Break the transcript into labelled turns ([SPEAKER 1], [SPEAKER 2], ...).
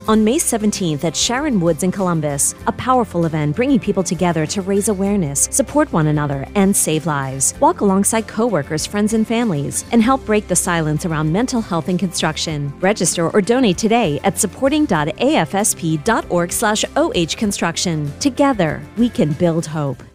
[SPEAKER 1] On May 17th at Sharon Woods in Columbus, a powerful event bringing people together to raise awareness, support one another, and save lives. Walk alongside coworkers, friends, and families, and help break the silence around mental health in construction. Register or donate today at supporting.afsp.org/ohconstruction. Together, we can build hope.